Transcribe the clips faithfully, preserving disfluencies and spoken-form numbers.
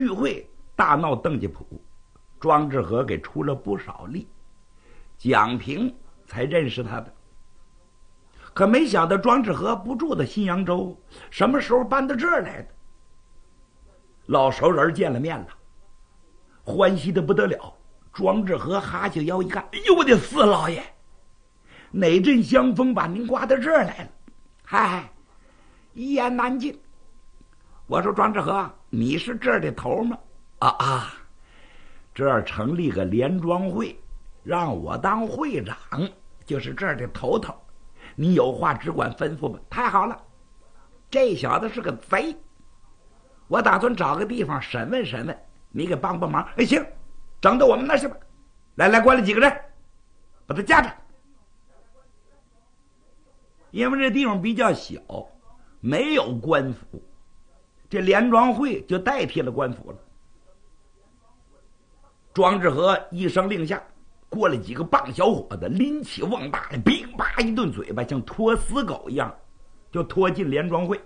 与会大闹邓家堡，庄志和给出了不少力，蒋平才认识他的。可没想到庄志和不住在新扬州，什么时候搬到这儿来的？老熟人见了面了，欢喜的不得了。庄志和哈起腰一看，哎呦我的四老爷，哪阵香风把您刮到这儿来了？嗨，一言难尽。我说庄志和，你是这儿的头吗？啊啊，这儿成立个联庄会，让我当会长，就是这儿的头头。你有话只管吩咐吧。太好了，这小子是个贼，我打算找个地方审问审问，你给帮帮忙。哎，行，整到我们那儿去吧。来来，过来几个人，把他架着。因为这地方比较小，没有官府，这联庄会就代替了官府了。庄志和一声令下，过来几个棒小伙子，拎起瓮大的，噼啪一顿嘴巴，像拖死狗一样，就拖进联庄会。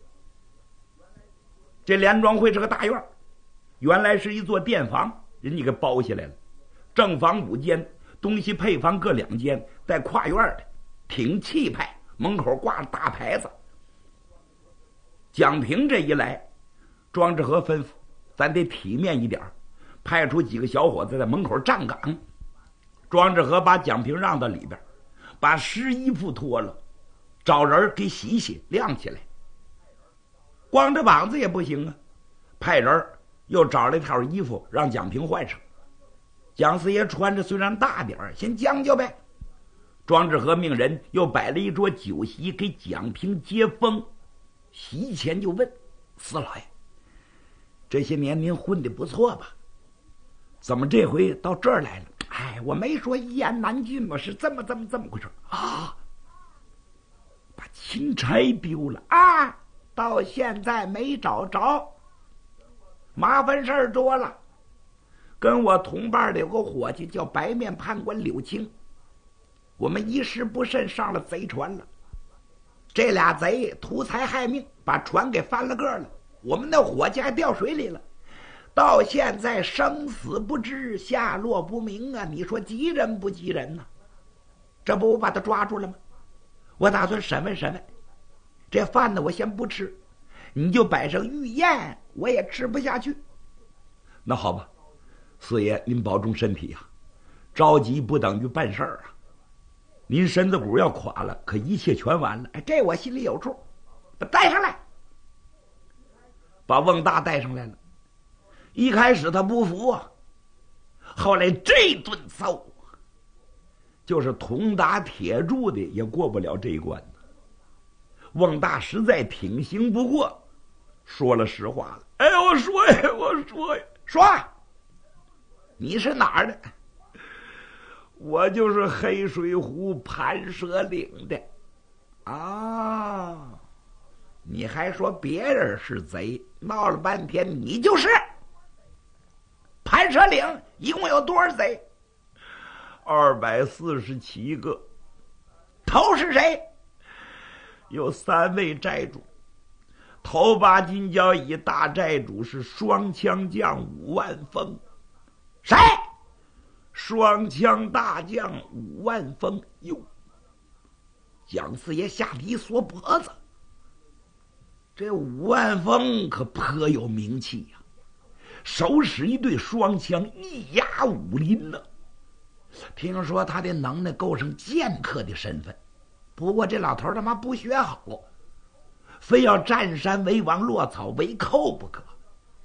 这联庄会是个大院，原来是一座店房，人家给包下来了，正房五间，东西配房各两间，带跨院的，挺气派，门口挂着大牌子。蒋平这一来，庄志和吩咐咱得体面一点，派出几个小伙子在门口站岗。庄志和把蒋平让到里边，把湿衣服脱了，找人给洗洗晾起来。光着膀子也不行啊，派人又找了一套衣服让蒋平换上。蒋四爷穿着虽然大点儿，先将就呗。庄志和命人又摆了一桌酒席给蒋平接风。席前就问四老爷，这些年您混得不错吧？怎么这回到这儿来了？哎，我没说一言难尽吗？是这么这么这么回事啊！把钦差丢了啊！到现在没找着，麻烦事儿多了。跟我同伴的有个伙计叫白面判官柳青，我们一时不慎上了贼船了。这俩贼图财害命，把船给翻了个了，我们那伙计还掉水里了。到现在生死不知，下落不明啊！你说急人不急人呢？这不我把他抓住了吗？我打算审问审问。这饭呢我先不吃，你就摆上御宴，我也吃不下去。那好吧，四爷您保重身体呀、啊！着急不等于办事儿啊！您身子骨要垮了，可一切全完了。哎，这我心里有数。把带上来，把瓮大带上来了。一开始他不服啊，后来这顿揍，就是铜打铁铸的也过不了这一关。瓮大实在挺行不过，说了实话了。哎，我说呀，我说呀，说，你是哪儿的？我就是黑水湖盘蛇岭的。啊，你还说别人是贼，闹了半天你就是。盘蛇岭一共有多少贼？二百四十七个。头是谁？有三位寨主。头把金交椅大寨主是双枪将五万峰。谁？双枪大将五万峰。哟，蒋四爷吓得一缩脖子。这五万峰可颇有名气呀、啊，手使一对双枪，一压武林呢。听说他的能耐够上剑客的身份，不过这老头他妈不学好，非要占山为王，落草为寇不可。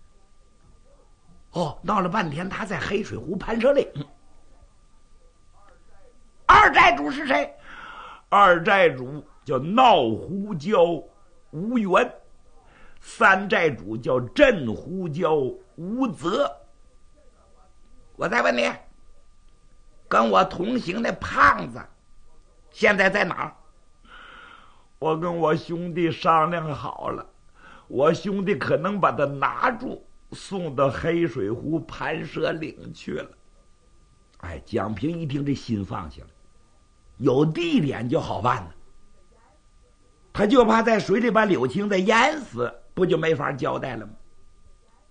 哦，闹了半天他在黑水湖盘蛇岭。二寨主是谁？二寨主叫闹胡椒吴元，三寨主叫镇胡椒吴泽。我再问你，跟我同行的胖子现在在哪儿？我跟我兄弟商量好了，我兄弟可能把他拿住，送到黑水湖盘蛇岭去了。哎，蒋平一听这心放下了，有地点就好办了。他就怕在水里把柳青再淹死，不就没法交代了吗？